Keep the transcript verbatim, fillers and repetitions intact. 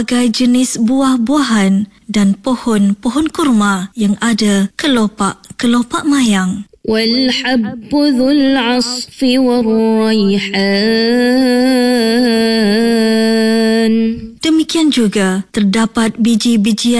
berbagai jenis buah-buahan dan pohon-pohon kurma yang ada kelopak-kelopak mayang. والحب ذو العصف والريحان. Demikian juga terdapat biji-bijian